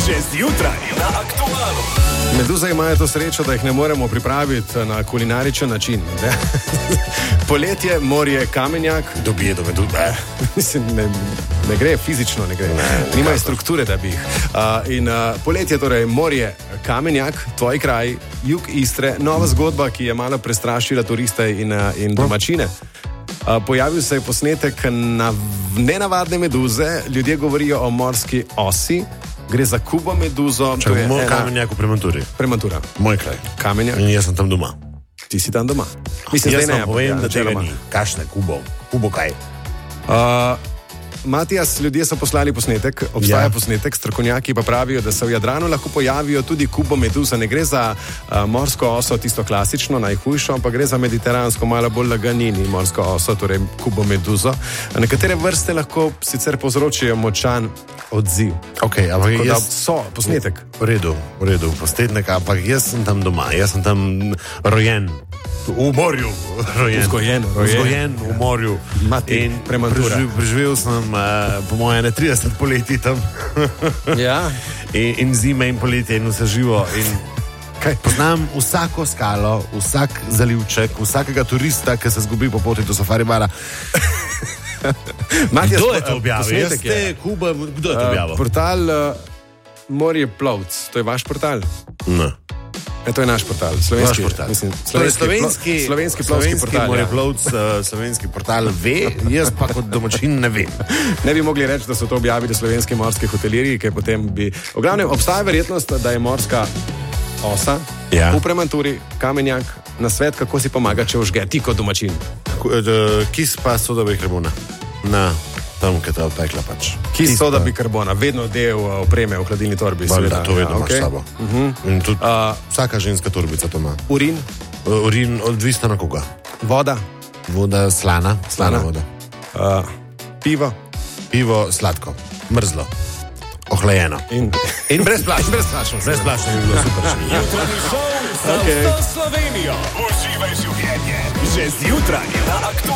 Že zjutraj na Aktualu. Meduze imajo to srečo, da jih ne moremo pripraviti na kulinaričen način. Poletje, morje, kamenjak. Dobije do meduze. Mislim, ne gre, fizično ne gre. Nimajo strukture, da bi jih. Poletje, torej morje, kamenjak, tvoj kraj, jug Istre, nova zgodba, ki je malo prestrašila turiste in domačine. Pojavil se je posnetek na nenavadne meduze, ljudje govorijo o morski osi, gre za kubo meduzo. Čakaj, moj kamenjak v Premantura. Premantura. Moj kraj. Kamenjak. In jaz sem tam doma. Ti si tam doma. Mislim, jaz vam povem, da tega ni. Kašne kubo kaj? Matijas, ljudje so poslali posnetek, obstaja posnetek, strokovnjaki pa pravijo, da se v Jadranu lahko pojavijo tudi kubo meduza. Ne gre za morsko oso, tisto klasično, najhujšo, ampak gre za mediteransko, malo bolj laganini morsko oso, torej kubo meduzo. Nekatere vrste lahko sicer povzročijo močan odziv. Okay, ampak jaz so posnetek. V redu, posnetek, ampak jaz sem tam doma, jaz sem tam rojen. V morju, vzgojen v morju. In Premantura. Preživel sem, po moje, 30 poletij tam. Ja. In zime in poletje in vse živo. Poznam vsako skalo, vsak zalivček, vsakega turista, ki se zgubi po poti do safari bara. Kdo je to objavil? Kdo je to objavil? Portal Morje Plovc, to je vaš portal? Ne. To je naš portal, slovenski portal. Slovenski plovski portal. Slovenski portal ve, jaz pa kot domačin ne vem. Ne bi mogli reči, da so to objavili slovenski morski hotelirji, ker potem bi... V glavnem, obstaja verjetnost, da je morska osa v Premanturi, kamenjak, na svet, kako si pomaga, če užge, ti kot domačin. Kis pa soda bikarbona. Tam, ki te odpekla pač. Kis soda bikarbona, vedno del opreme v hladilni torbi. Da, to vedno imaš sabo. In tudi vsaka ženska torbica to ima. Urin? Urin odvisno na koga. Voda? Voda slana voda. Pivo? Pivo sladko, mrzlo, ohlajeno. In brezplačno. Brezplačno je bilo super. Jutranji šov za vso Slovenijo. Uživaj življenje. Že zjutraj na Aktualu.